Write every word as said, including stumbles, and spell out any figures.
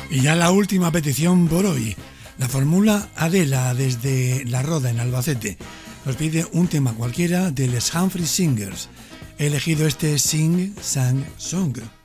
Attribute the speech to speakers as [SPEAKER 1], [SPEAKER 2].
[SPEAKER 1] Y ya la última petición por hoy. La fórmula Adela desde La Roda en Albacete nos pide un tema cualquiera de Les Humphrey Singers. He elegido este Sing Sang Song.